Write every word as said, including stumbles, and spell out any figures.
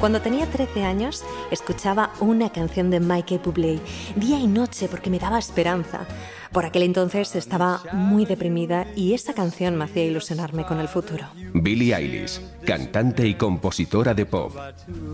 Cuando tenía trece años, escuchaba una canción de Michael Bublé día y noche porque me daba esperanza. Por aquel entonces estaba muy deprimida y esa canción me hacía ilusionarme con el futuro. Billie Eilish, cantante y compositora de pop.